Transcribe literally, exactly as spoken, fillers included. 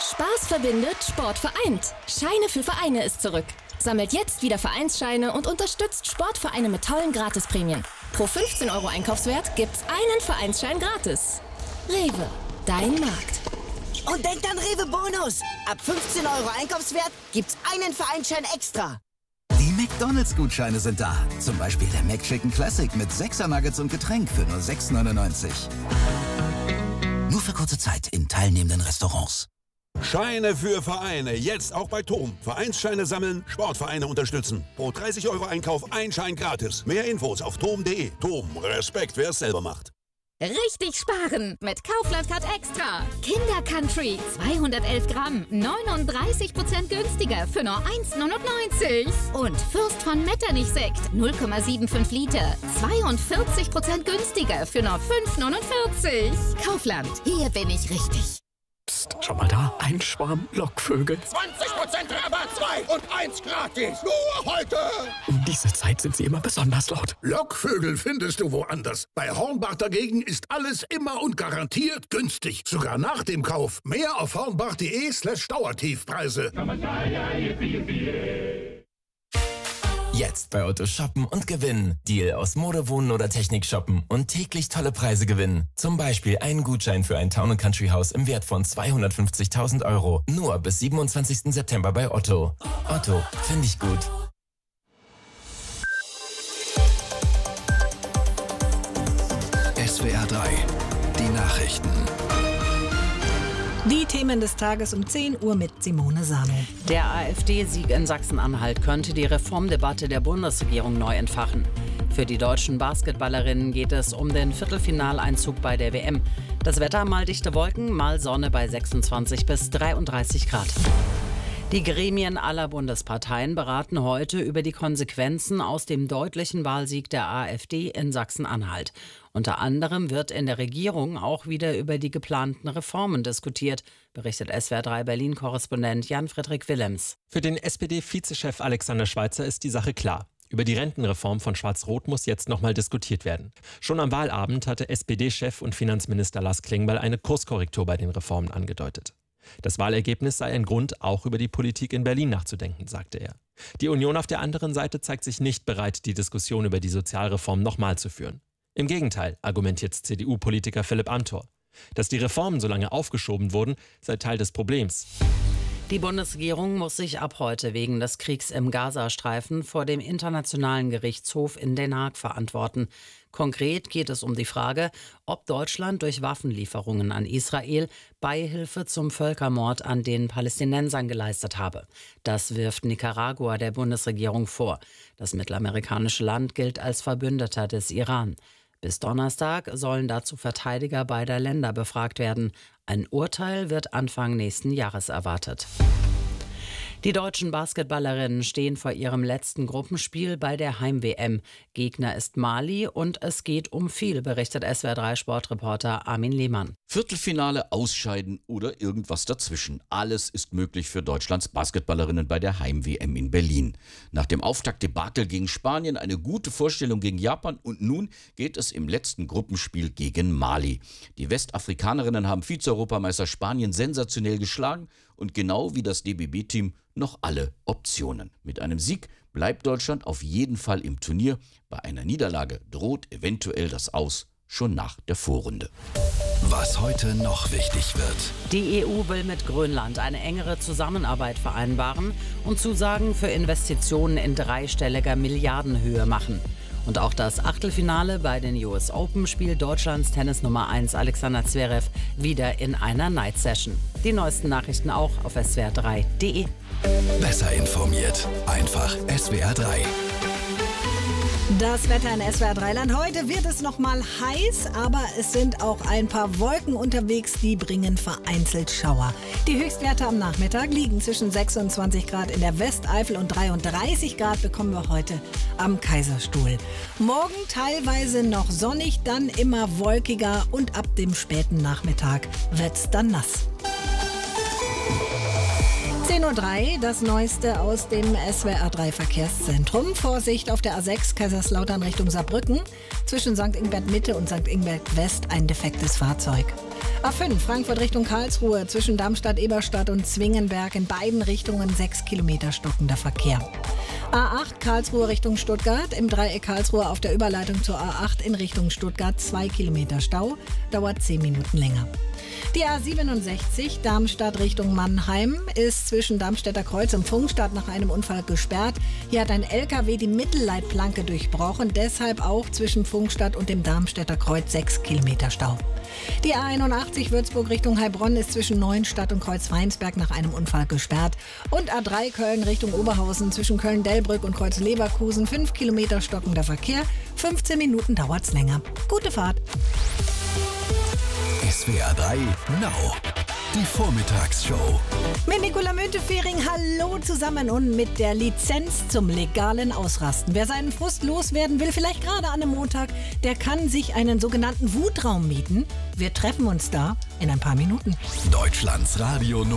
Spaß verbindet, Sport vereint. Scheine für Vereine ist zurück. Sammelt jetzt wieder Vereinsscheine und unterstützt Sportvereine mit tollen Gratisprämien. Pro fünfzehn Euro Einkaufswert gibt's einen Vereinsschein gratis. Rewe, dein Markt. Und denkt an Rewe Bonus. Ab fünfzehn Euro Einkaufswert gibt's einen Vereinsschein extra. Die McDonalds-Gutscheine sind da. Zum Beispiel der McChicken Classic mit sechser Nuggets und Getränk für nur sechs neunundneunzig. Nur für kurze Zeit in teilnehmenden Restaurants. Scheine für Vereine, jetzt auch bei TOM. Vereinsscheine sammeln, Sportvereine unterstützen. Pro dreißig Euro Einkauf ein Schein gratis. Mehr Infos auf tom punkt de. TOM, Respekt, wer es selber macht. Richtig sparen mit Kaufland Card Extra. Kinder Country zweihundertelf Gramm, neununddreißig Prozent günstiger für nur eins neunundneunzig. Und Fürst von Metternich Sekt null Komma fünfundsiebzig Liter, zweiundvierzig Prozent günstiger für nur fünf neunundvierzig. Kaufland, hier bin ich richtig. Psst, schau mal da, ein Schwarm Lockvögel. zwanzig Prozent Rabatt, zwei und eins gratis. Nur heute. Um diese Zeit sind sie immer besonders laut. Lockvögel findest du woanders. Bei Hornbach dagegen ist alles immer und garantiert günstig. Sogar nach dem Kauf. Mehr auf hornbach.de slash Dauertiefpreise. Jetzt bei Otto shoppen und gewinnen. Deal aus Mode, Wohnen oder Technik shoppen und täglich tolle Preise gewinnen. Zum Beispiel einen Gutschein für ein Town and Country Haus im Wert von zweihundertfünfzigtausend Euro. Nur bis siebenundzwanzigsten September bei Otto. Otto, finde ich gut. S W R drei, die Nachrichten. Die Themen des Tages um zehn Uhr mit Simone Sano. Der AfD-Sieg in Sachsen-Anhalt könnte die Reformdebatte der Bundesregierung neu entfachen. Für die deutschen Basketballerinnen geht es um den Viertelfinaleinzug bei der W M. Das Wetter: mal dichte Wolken, mal Sonne bei sechsundzwanzig bis dreiunddreißig Grad. Die Gremien aller Bundesparteien beraten heute über die Konsequenzen aus dem deutlichen Wahlsieg der AfD in Sachsen-Anhalt. Unter anderem wird in der Regierung auch wieder über die geplanten Reformen diskutiert, berichtet S W R drei Berlin-Korrespondent Jan-Friedrich Willems. Für den S P D-Vizechef Alexander Schweitzer ist die Sache klar. Über die Rentenreform von Schwarz-Rot muss jetzt nochmal diskutiert werden. Schon am Wahlabend hatte S P D-Chef und Finanzminister Lars Klingbeil eine Kurskorrektur bei den Reformen angedeutet. Das Wahlergebnis sei ein Grund, auch über die Politik in Berlin nachzudenken, sagte er. Die Union auf der anderen Seite zeigt sich nicht bereit, die Diskussion über die Sozialreform nochmal zu führen. Im Gegenteil, argumentiert C D U-Politiker Philipp Amthor. Dass die Reformen so lange aufgeschoben wurden, sei Teil des Problems. Die Bundesregierung muss sich ab heute wegen des Kriegs im Gazastreifen vor dem Internationalen Gerichtshof in Den Haag verantworten. Konkret geht es um die Frage, ob Deutschland durch Waffenlieferungen an Israel Beihilfe zum Völkermord an den Palästinensern geleistet habe. Das wirft Nicaragua der Bundesregierung vor. Das mittelamerikanische Land gilt als Verbündeter des Iran. Bis Donnerstag sollen dazu Verteidiger beider Länder befragt werden. Ein Urteil wird Anfang nächsten Jahres erwartet. Die deutschen Basketballerinnen stehen vor ihrem letzten Gruppenspiel bei der Heim-W M. Gegner ist Mali und es geht um viel, berichtet S W R drei Sportreporter Armin Lehmann. Viertelfinale, Ausscheiden oder irgendwas dazwischen. Alles ist möglich für Deutschlands Basketballerinnen bei der Heim-W M in Berlin. Nach dem Auftaktdebakel gegen Spanien eine gute Vorstellung gegen Japan und nun geht es im letzten Gruppenspiel gegen Mali. Die Westafrikanerinnen haben Vize-Europameister Spanien sensationell geschlagen und genau wie das D B B-Team noch alle Optionen. Mit einem Sieg bleibt Deutschland auf jeden Fall im Turnier. Bei einer Niederlage droht eventuell das Aus schon nach der Vorrunde. Was heute noch wichtig wird. Die E U will mit Grönland eine engere Zusammenarbeit vereinbaren und Zusagen für Investitionen in dreistelliger Milliardenhöhe machen. Und auch das Achtelfinale bei den U S Open spielt Deutschlands Tennis Nummer eins Alexander Zverev wieder in einer Night Session. Die neuesten Nachrichten auch auf S W R drei punkt de. Besser informiert. Einfach S W R drei. Das Wetter in S W R drei Land. Heute wird es noch mal heiß, aber es sind auch ein paar Wolken unterwegs, die bringen vereinzelt Schauer. Die Höchstwerte am Nachmittag liegen zwischen sechsundzwanzig Grad in der Westeifel und dreiunddreißig Grad bekommen wir heute am Kaiserstuhl. Morgen teilweise noch sonnig, dann immer wolkiger und ab dem späten Nachmittag wird's dann nass. zehn Uhr drei, das Neueste aus dem S W R drei Verkehrszentrum. Vorsicht auf der A sechs Kaiserslautern Richtung Saarbrücken. Zwischen Sankt Ingbert Mitte und Sankt Ingbert West ein defektes Fahrzeug. A fünf Frankfurt Richtung Karlsruhe zwischen Darmstadt-Eberstadt und Zwingenberg in beiden Richtungen sechs Kilometer stockender Verkehr. A acht Karlsruhe Richtung Stuttgart, im Dreieck Karlsruhe auf der Überleitung zur A acht in Richtung Stuttgart zwei Kilometer Stau, dauert zehn Minuten länger. Die A siebenundsechzig Darmstadt Richtung Mannheim ist zwischen Darmstädter Kreuz und Pfungstadt nach einem Unfall gesperrt. Hier hat ein L K W die Mittelleitplanke durchbrochen, deshalb auch zwischen Pfungstadt und dem Darmstädter Kreuz sechs Kilometer Stau. Die A einundachtzig Würzburg Richtung Heilbronn ist zwischen Neuenstadt und Kreuz-Weinsberg nach einem Unfall gesperrt. Und A drei Köln Richtung Oberhausen zwischen Köln-Delbrück und Kreuz-Leverkusen fünf Kilometer stockender Verkehr. fünfzehn Minuten dauert's länger. Gute Fahrt. S W R drei Now. Die Vormittagsshow. Mit Nicola Müntefering, hallo zusammen und mit der Lizenz zum legalen Ausrasten. Wer seinen Frust loswerden will, vielleicht gerade an einem Montag, der kann sich einen sogenannten Wutraum mieten. Wir treffen uns da in ein paar Minuten. Deutschlands Radio